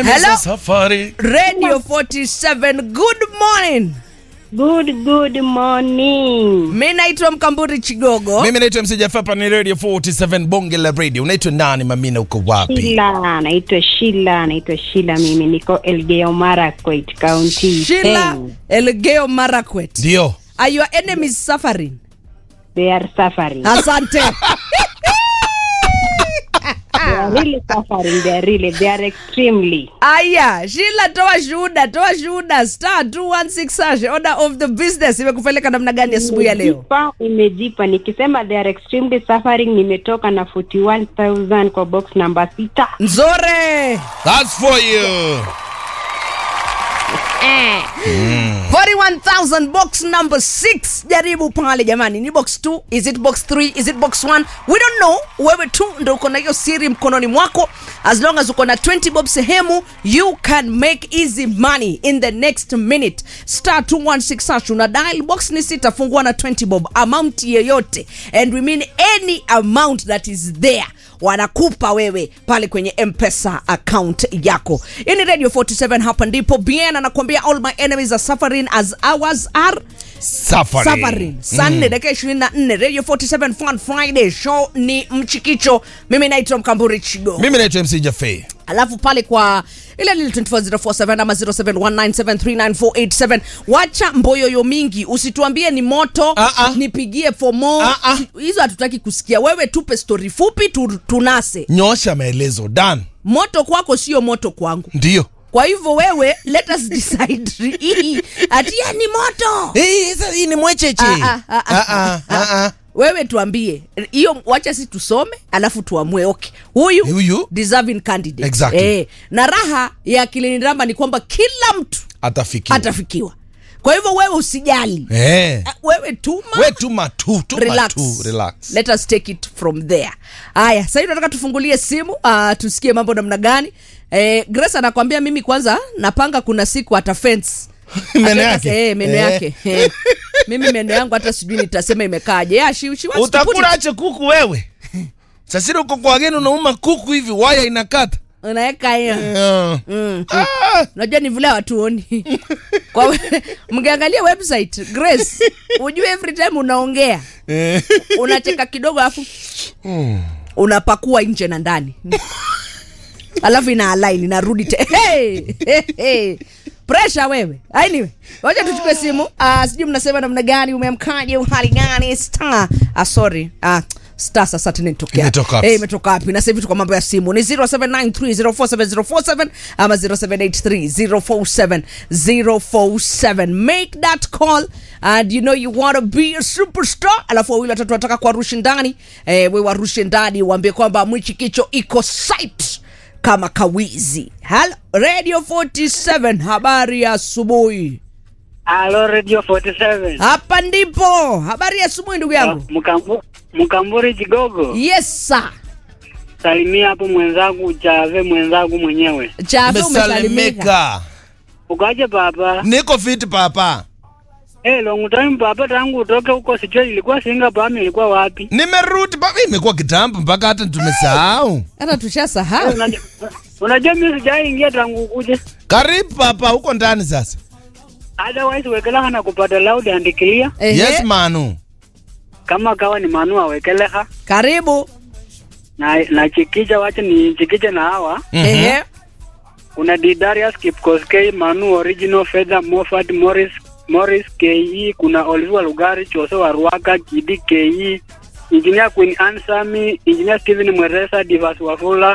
Hello? Safari. Radio 47, good morning. Good morning. Mimi naitwa Mkamburi Chigogo. Mimi naitwa MC Jaffa, ni Radio 47 Bonge la Radio. Unaitwa nani mamina, uko wapi? Naitwa Sheila, mimi niko Elgeyo Marakwet County. Sheila, Elgeyo Marakwet. Ndio. Are your enemies suffering? They are suffering. Asante. They are really suffering. They are extremely. Aya, Sheila, toa shuhuda. Star 216 hash, order of the business. Imekupeleka namna gani asubuhi ya leo? Imejipa nikisema they are extremely suffering, nimetoka na 41,000 kwa box number 6. Nzore. That's for you. 41,000 box number 6. Jaribu pale jamani. Ni box 2? Is it box 3? Is it box 1? We don't know. Wewe tu ndio uko na hiyo siri mkononi mwako. As long as uko na 20 bob sehemu, you can make easy money in the next minute. Star 216 hash, una dial box ni 6, fungua na 20 bob, amount yeyote, and we mean any amount that is there wanakupa wewe pale kwenye M-Pesa account yako. Ini Radio 47, hapa ndipo Bien anakuambia all my enemies are suffering as ours are suffering. Sunday dakika 24, Radio 47 Fun Friday show ni Mchikicho. Mimi naitwa Mkamburi Chigogo. Mimi naitwa MC Jaffa. Alafu pale kwa ile 24047 ama 0719739487, wacha mboyoyo mingi, usituambie ni moto, nipigie for more. Hizo hatutaki kusikia. Wewe tupe story fupi tunase. Nyosha maelezo Dan. Moto kwako sio moto kwangu. Ndio. Kwa hivyo wewe let us decide. Atia ni moto. Hii ni mwecheche. Wewe tuambie. Hiyo wacha sisi tusome alafu tuamue okay. Huyu deserving candidate. Exactly. Na raha ya Kiliniramba ni kwamba kila mtu atafikiwa. Kwa hivyo wewe usijali. Wewe tuma tu. Relax. Let us take it from there. Haya, sasa tunataka tufungulie simu, tusikie mambo namna gani. Grace anakuambia mimi kwanza napanga kuna siku ata fence. Meno yake. Meno yake. Mimi meno yangu hata sijui nitasema imekaaje. Utakula ache kuku wewe. Sasa uko kwa wageni unauma kuku hivi waya inakata. Unaweka hiyo. Unajua ni vile watuoni. Kwa mngeangalia website Grace, ujue every time unaongea unacheka kidogo alafu unapakua nje na ndani. Alafu ina align inarudi hey. Pressure wewe. Anyway, wacha tuchukue simu. Sijui mnasema namna gani, umeamkaje, uhali gani? Star. Star sasa tena nitokea. Imetoka wapi? Na sasa hivi tuko mambo ya simu. Ni 0793047047 ama 0783047047. Make that call and you know you want to be a superstar. Alafu wawili watatu wataka kwa rushi ndani. Wewe warushe ndani uambie kwamba Mchikicho iko site kama kawizi. Hello Radio 47, habari ya asubuhi. Hello Radio 47. Hapa ndipo. Habari ya asubuhi ndugu yangu. Mkamburi Chigogo. Yes sir. Salimia hapo mwenzangu Chave, mwenzangu mwenyewe. Chave umesalimika. Ukaje papa? Niko fit papa. Long time papa, tangu utoke huko sijui ilikuwa Singapore, ilikuwa wapi? Nimerudi papa, imekuwa kitambo mpaka hata tumesahau. Hata tushasahau. Unajua mimi sijaingia tangu ukuje. Karibu papa, huko ndani sasa. Otherwise wekela na kupata loud and clear. Yes Manu. Kama kawa ni Manu awekeleha. Karibu. Na chikicha, wacha ni chikicha na hawa. Kuna Didarius Kipkoskei, Manu Original, Feather Moffat, Morris KE, kuna Oliver Lugari, Choso Waruaka, Kidi KE, Engineer Queen Ansami, Engineer Steven Mweresa, Divas Wafula,